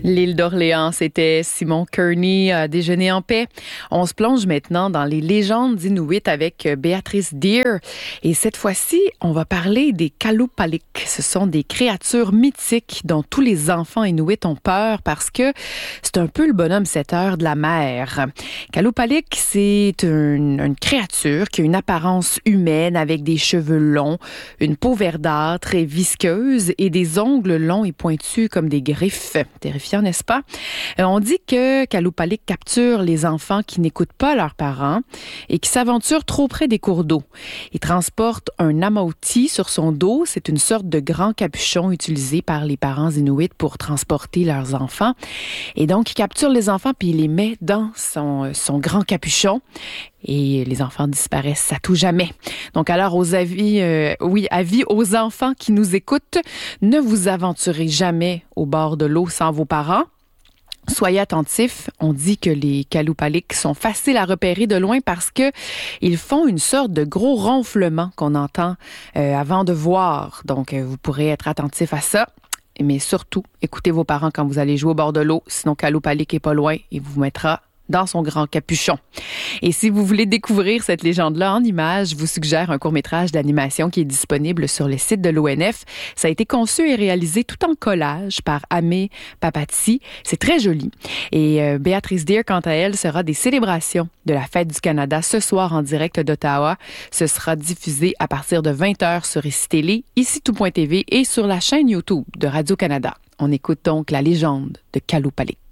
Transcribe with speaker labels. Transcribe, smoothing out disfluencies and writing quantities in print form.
Speaker 1: L'île d'Orléans, c'était Simon Kearney à Déjeuner en paix. On se plonge maintenant dans les légendes inuites avec Béatrice Deer. Et cette fois-ci, on va parler des Kalupalik. Ce sont des créatures mythiques dont tous les enfants inuits ont peur parce que c'est un peu le bonhomme 7 heures de la mer. Kalupalik, c'est une créature qui a une apparence humaine avec des cheveux longs, une peau verdâtre et visqueuse et des ongles longs et pointus comme des griffes. Terrifiant, n'est-ce pas? On dit que Kalupalik capture les enfants qui n'écoutent pas leurs parents et qui s'aventurent trop près des cours d'eau. Il transporte un amauti sur son dos. C'est une sorte de grand capuchon utilisé par les parents inuits pour transporter leurs enfants. Et donc, il capture les enfants puis il les met dans son grand capuchon. Et les enfants disparaissent à tout jamais. Donc alors, avis aux enfants qui nous écoutent, ne vous aventurez jamais au bord de l'eau sans vos parents. Soyez attentifs. On dit que les Kalupalik sont faciles à repérer de loin parce que ils font une sorte de gros ronflement qu'on entend avant de voir. Donc, vous pourrez être attentifs à ça. Mais surtout, écoutez vos parents quand vous allez jouer au bord de l'eau. Sinon, Kalupalik est pas loin et vous mettra dans son grand capuchon. Et si vous voulez découvrir cette légende-là en images, je vous suggère un court-métrage d'animation qui est disponible sur le site de l'ONF. Ça a été conçu et réalisé tout en collage par Amé Papatsi. C'est très joli. Et Béatrice Deer, quant à elle, sera des célébrations de la Fête du Canada ce soir en direct d'Ottawa. Ce sera diffusé à partir de 20h sur ICI Télé, ICI-Tout.tv et sur la chaîne YouTube de Radio-Canada. On écoute donc la légende de Kalupalik.